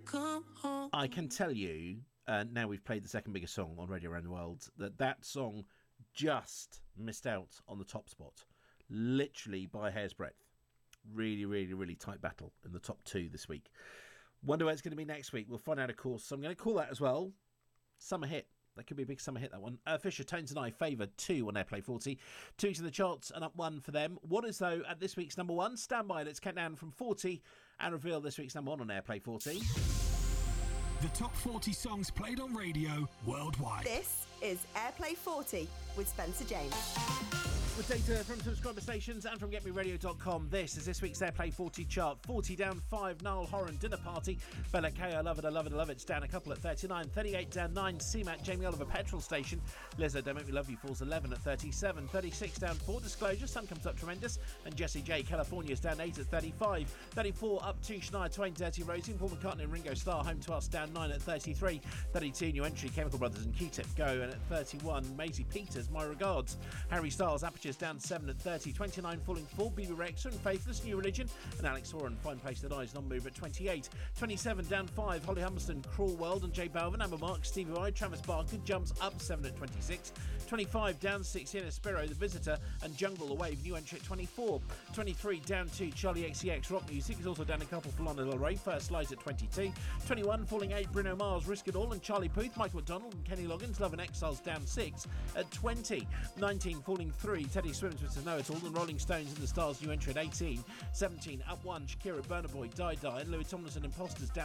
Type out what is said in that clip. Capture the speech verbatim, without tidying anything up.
come home. I can tell you, uh, now we've played the second biggest song on Radio Around the World, that that song just missed out on the top spot. Literally by a hair's breadth. Really, really, really tight battle in the top two this week. Wonder where it's going to be next week. We'll find out, of course. So I'm going to call that as well summer hit. That could be a big summer hit, that one. Uh, Fisher, Tones and I favour two on Airplay forty. Two to the charts and up one for them. What is, though, at this week's number one? Stand by, let's count down from forty and reveal this week's number one on Airplay forty. The top forty songs played on radio worldwide. This is Airplay forty with Spencer James. With data from subscriber stations and from get me radio dot com, this is this week's Airplay forty chart. forty down five, Niall Horan, Dinner Party. Bella Kay, I Love It, I Love It, I Love It. It's down a couple at thirty-nine. thirty-eight down nine, C MAC, Jamie Oliver, Petrol Station. Lizzo, Don't Make Me Love You falls eleven at thirty-seven. thirty-six down four, Disclosure, Sun Comes Up Tremendous. And Jessie J, California's down eight at thirty-five. thirty-four up to Shania Twain, Dirty Rosie. Paul McCartney and Ringo Starr, Home to Us, down nine at thirty-three. thirty-two, new entry, Chemical Brothers and Q-Tip, Go. And at thirty-one, Maisie Peters, My Regards. Harry Styles, Aperture's down seven at thirty. twenty-nine falling four, B B Rexa and Faithless, New Religion. And Alex Horan, Fine Place That Eyes, non-move at twenty-eight. twenty-seven down five, Holly Humberston, Cruel World and J Balvin. Amber Mark, Stevie Vai, Travis Barker jumps up seven at twenty-six. twenty-five down six, Ian Espiro, The Visitor and Jungle The Wave, new entry at twenty-four. twenty-three down two, Charlie X C X, Rock Music is also down a couple for Lana Del Rey, First Light at twenty-two. twenty-one falling eight, Bruno Mars, Risk It All and Charlie Puth. Michael McDonald and Kenny Loggins, Love and Exiles down six at twenty. nineteen falling three, Teddy Swims with Know It All and Rolling Stones and the Stars, new entry at eighteen. seventeen up one, Shakira, Burna Boy, Die Die and Louis Tomlinson, Imposters down